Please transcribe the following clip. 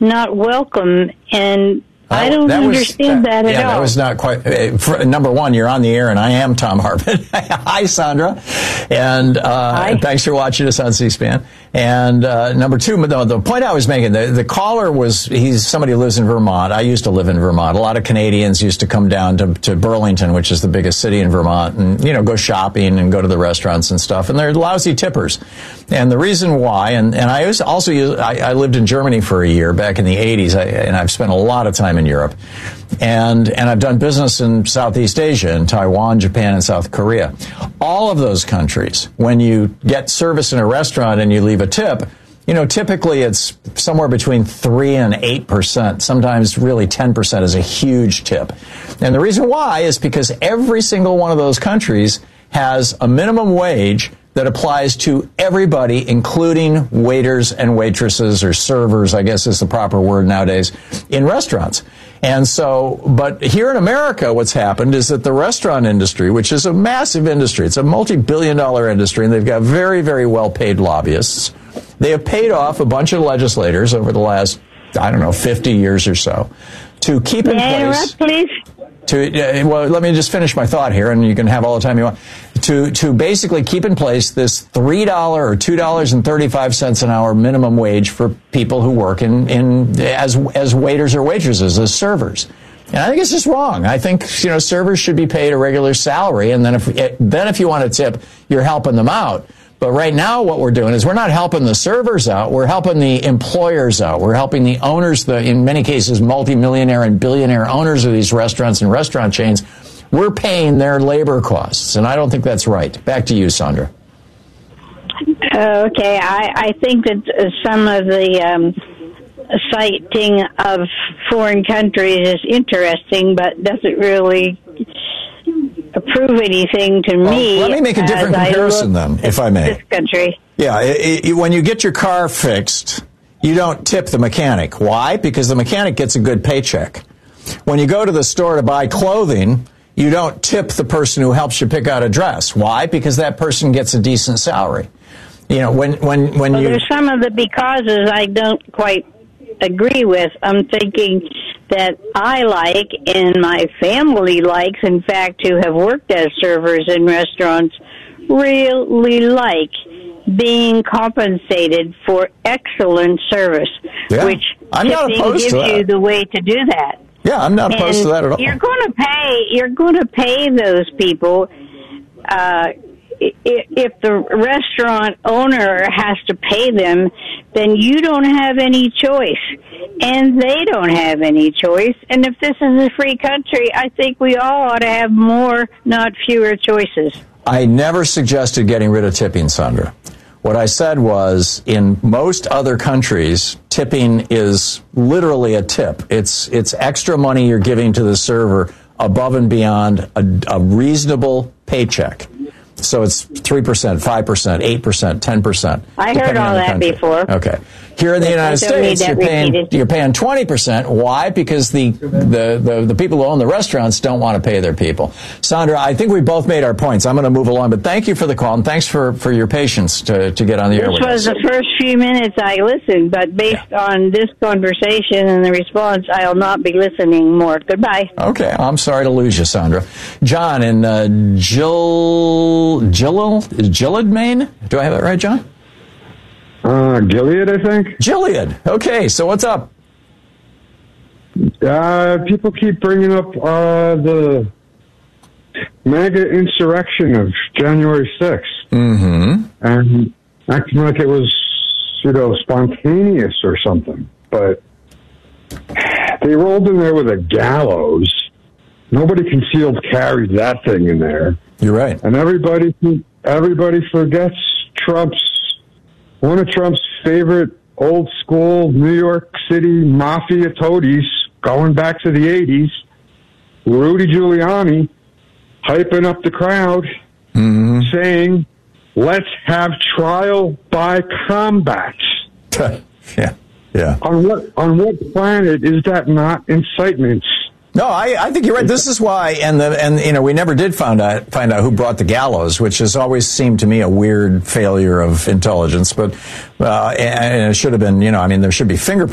not welcome, and I don't understand that at all. That was not quite. Number one, you're on the air, and I am Thom Hartmann. Hi, Sandra, and thanks for watching us on C-SPAN. And number two, the point I was making, the caller he's somebody who lives in Vermont. I used to live in Vermont. A lot of Canadians used to come down to Burlington, which is the biggest city in Vermont, and go shopping and go to the restaurants and stuff. And they're lousy tippers. And the reason why, and I lived in Germany for a year back in the 80s, and I've spent a lot of time in Europe. And I've done business in Southeast Asia, in Taiwan, Japan, and South Korea. All of those countries, when you get service in a restaurant and you leave a tip, typically it's somewhere between 3 and 8%. Sometimes really 10% is a huge tip. And the reason why is because every single one of those countries has a minimum wage that applies to everybody, including waiters and waitresses, or servers, I guess is the proper word nowadays, in restaurants. And so, but here in America, what's happened is that the restaurant industry, which is a massive industry, it's a multi-billion-dollar industry, and they've got very, very well-paid lobbyists. They have paid off a bunch of legislators over the last, 50 years or so to keep in place. Please. Well, let me just finish my thought here, and you can have all the time you want. To basically keep in place this $3 or $2.35 an hour minimum wage for people who work as waiters or waitresses, as servers. And I think it's just wrong. I think servers should be paid a regular salary, and then if you want to tip, you're helping them out. But right now what we're doing is we're not helping the servers out, we're helping the employers out. We're helping the owners, in many cases, multimillionaire and billionaire owners of these restaurants and restaurant chains. We're paying their labor costs, and I don't think that's right. Back to you, Sandra. Okay, I think that some of the citing of foreign countries is interesting, but doesn't really prove anything to me. Let me make a different comparison then, if I may. This country. Yeah, when you get your car fixed, you don't tip the mechanic. Why? Because the mechanic gets a good paycheck. When you go to the store to buy clothing, you don't tip the person who helps you pick out a dress. Why? Because that person gets a decent salary. When there's some of the becauses I don't quite agree with. I'm thinking that I like, and my family likes, in fact, to have worked as servers in restaurants, really like being compensated for excellent service, which tipping gives you the way to do that. Yeah, I'm not opposed to that at all. You're going to pay those people. If the restaurant owner has to pay them, then you don't have any choice, and they don't have any choice. And if this is a free country, I think we all ought to have more, not fewer choices. I never suggested getting rid of tipping, Sandra. What I said was, in most other countries, tipping is literally a tip. It's extra money you're giving to the server above and beyond a reasonable paycheck. So it's 3%, 5%, 8%, 10%. I heard all that before. Okay. Here in the United States, you're paying 20%. Why? Because the people who own the restaurants don't want to pay their people. Sandra, I think we both made our points. I'm going to move along, but thank you for the call, and thanks for your patience to get on the air with us. This was the first few minutes I listened, but based on this conversation and the response, I'll not be listening more. Goodbye. Okay. I'm sorry to lose you, Sandra. John in Gilead, Maine? Do I have that right, John? Gilead, I think. Gilead. Okay, so what's up? People keep bringing up the MAGA insurrection of January 6th. Mm-hmm. And acting like it was, spontaneous or something. But they rolled in there with a gallows. Nobody concealed carried that thing in there. You're right. And everybody forgets one of Trump's favorite old school New York City mafia toadies going back to the 80s, Rudy Giuliani, hyping up the crowd, saying, let's have trial by combat. Yeah. On what planet is that not incitement? No, I think you're right. This is why, and we never did find out who brought the gallows, which has always seemed to me a weird failure of intelligence. But and it should have been, there should be fingerprints